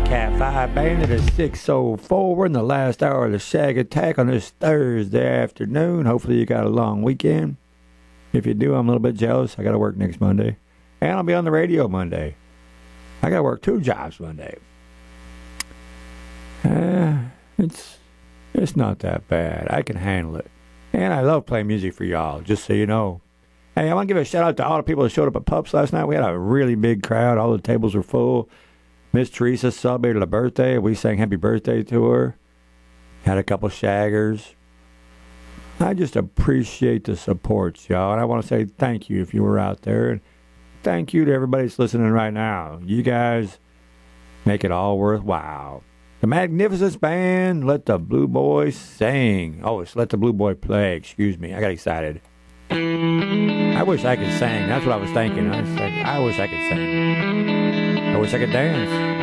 Cat 5 Band. It is 6:04. We're in the last hour of the Shag Attack on this Thursday afternoon. Hopefully you got a long weekend. If you do, I'm a little bit jealous. I got to work next Monday. And I'll be on the radio Monday. I got to work 2 jobs Monday. It's not that bad. I can handle it. And I love playing music for y'all, just so you know. Hey, I want to give a shout-out to all the people that showed up at Pups last night. We had a really big crowd. All the tables were full. Miss Teresa celebrated a birthday. We sang happy birthday to her. Had a couple shaggers. I just appreciate the support, y'all. And I want to say thank you if you were out there. And thank you to everybody that's listening right now. You guys make it all worthwhile. The Magnificence Band, Let the Blue Boy Sing. Oh, it's Let the Blue Boy Play. Excuse me. I got excited. I wish I could sing. That's what I was thinking. I was like, I wish I could sing. I wish I could dance.